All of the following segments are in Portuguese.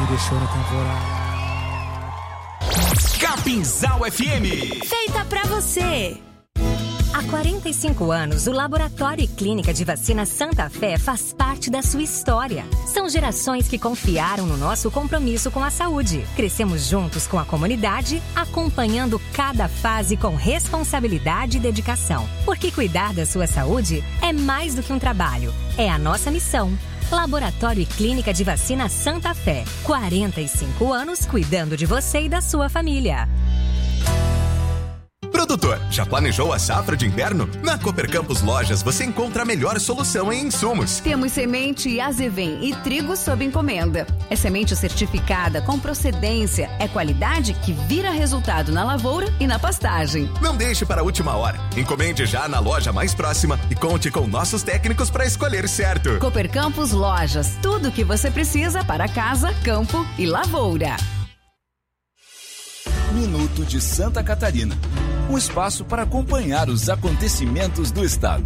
me deixou na temporada. Capinzal FM. Feita pra você. Há 45 anos, o Laboratório e Clínica de Vacina Santa Fé faz parte da sua história. São gerações que confiaram no nosso compromisso com a saúde. Crescemos juntos com a comunidade, acompanhando cada fase com responsabilidade e dedicação. Porque cuidar da sua saúde é mais do que um trabalho, é a nossa missão. Laboratório e Clínica de Vacina Santa Fé. 45 anos cuidando de você e da sua família. Produtor, já planejou a safra de inverno? Na Cooper Campus Lojas você encontra a melhor solução em insumos. Temos semente Azevém e trigo sob encomenda. É semente certificada com procedência. É qualidade que vira resultado na lavoura e na pastagem. Não deixe para a última hora. Encomende já na loja mais próxima e conte com nossos técnicos para escolher certo. Cooper Campus Lojas. Tudo o que você precisa para casa, campo e lavoura. Minuto de Santa Catarina. Um espaço para acompanhar os acontecimentos do estado.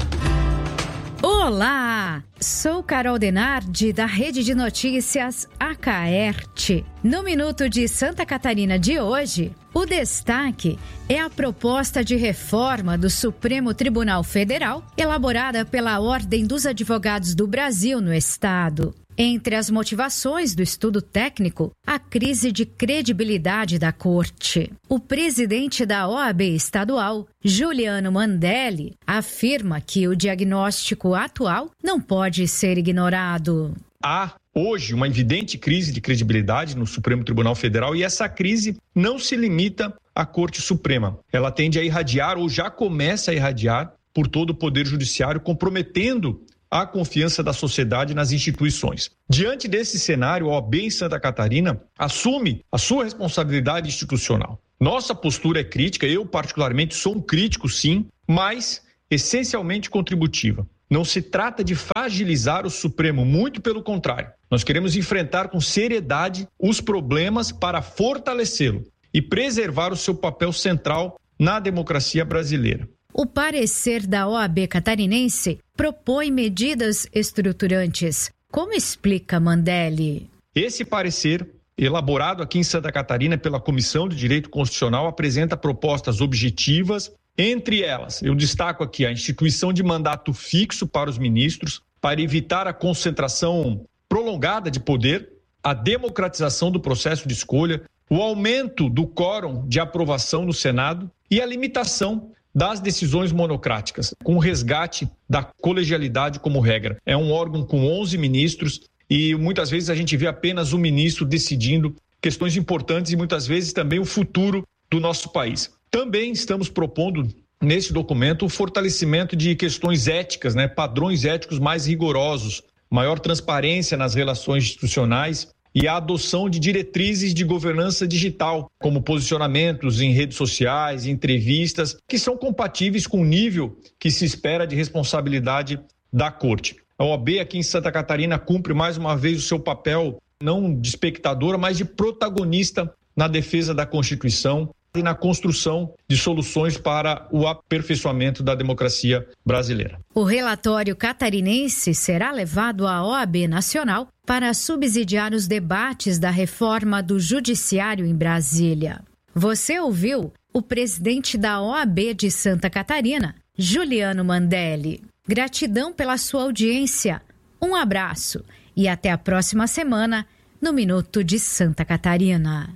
Olá! Sou Carol Denardi, da Rede de Notícias Acaerte. No Minuto de Santa Catarina de hoje, o destaque é a proposta de reforma do Supremo Tribunal Federal, elaborada pela Ordem dos Advogados do Brasil no estado. Entre as motivações do estudo técnico, a crise de credibilidade da Corte. O presidente da OAB estadual, Juliano Mandelli, afirma que o diagnóstico atual não pode ser ignorado. Há hoje uma evidente crise de credibilidade no Supremo Tribunal Federal e essa crise não se limita à Corte Suprema. Ela tende a irradiar ou já começa a irradiar por todo o Poder Judiciário, comprometendo a confiança da sociedade nas instituições. Diante desse cenário, a OAB em Santa Catarina assume a sua responsabilidade institucional. Nossa postura é crítica, eu particularmente sou um crítico sim, mas essencialmente contributiva. Não se trata de fragilizar o Supremo, muito pelo contrário. Nós queremos enfrentar com seriedade os problemas para fortalecê-lo e preservar o seu papel central na democracia brasileira. O parecer da OAB catarinense propõe medidas estruturantes. Como explica Mandelli? Esse parecer, elaborado aqui em Santa Catarina pela Comissão de Direito Constitucional, apresenta propostas objetivas. Entre elas, eu destaco aqui a instituição de mandato fixo para os ministros, para evitar a concentração prolongada de poder, a democratização do processo de escolha, o aumento do quórum de aprovação no Senado e a limitação das decisões monocráticas, com o resgate da colegialidade como regra. É um órgão com 11 ministros e muitas vezes a gente vê apenas um ministro decidindo questões importantes e muitas vezes também o futuro do nosso país. Também estamos propondo nesse documento o fortalecimento de questões éticas, padrões éticos mais rigorosos, maior transparência nas relações institucionais e a adoção de diretrizes de governança digital, como posicionamentos em redes sociais, entrevistas, que são compatíveis com o nível que se espera de responsabilidade da Corte. A OAB aqui em Santa Catarina cumpre mais uma vez o seu papel, não de espectadora, mas de protagonista na defesa da Constituição e na construção de soluções para o aperfeiçoamento da democracia brasileira. O relatório catarinense será levado à OAB Nacional para subsidiar os debates da reforma do Judiciário em Brasília. Você ouviu o presidente da OAB de Santa Catarina, Juliano Mandelli. Gratidão pela sua audiência. Um abraço e até a próxima semana no Minuto de Santa Catarina.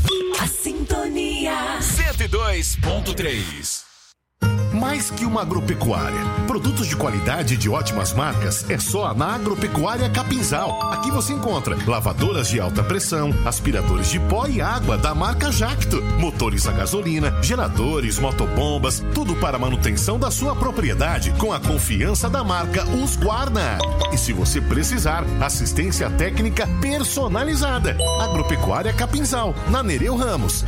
A Sintonia 102.3. Mais que uma agropecuária. Produtos de qualidade e de ótimas marcas é só na Agropecuária Capinzal. Aqui você encontra lavadoras de alta pressão, aspiradores de pó e água da marca Jacto, motores a gasolina, geradores, motobombas, tudo para a manutenção da sua propriedade com a confiança da marca Husqvarna. E se você precisar, assistência técnica personalizada. Agropecuária Capinzal, na Nereu Ramos,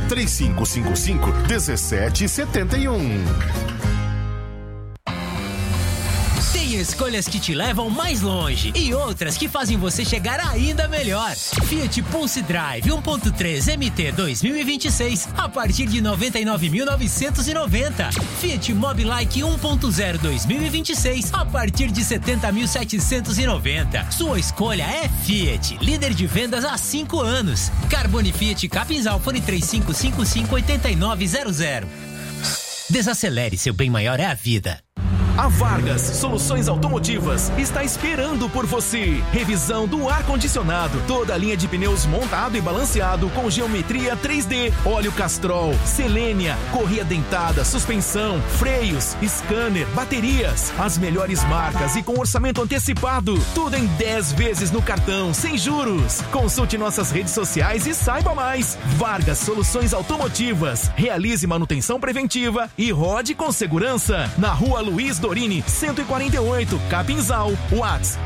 3555-1771. Tem escolhas que te levam mais longe e outras que fazem você chegar ainda melhor. Fiat Pulse Drive 1.3 MT 2026 a partir de 99.990. Fiat Mobi Like 1.0 2026 a partir de 70.790. Sua escolha é Fiat, líder de vendas há 5 anos. Carbone Fiat Capinzal, fone 3555-8900. Desacelere, seu bem maior é a vida. A Vargas Soluções Automotivas está esperando por você. Revisão do ar-condicionado, toda a linha de pneus montado e balanceado com geometria 3D, óleo Castrol, Selênia, correia dentada, suspensão, freios, scanner, baterias, as melhores marcas e com orçamento antecipado. Tudo em 10 vezes no cartão, sem juros. Consulte nossas redes sociais e saiba mais. Vargas Soluções Automotivas. Realize manutenção preventiva e rode com segurança. Na Rua Luiz Dorini, 148, Capinzal. WhatsApp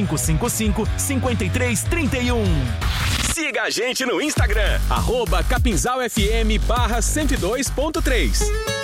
3555-5331. Siga a gente no Instagram, @CapinzalFM/102.3.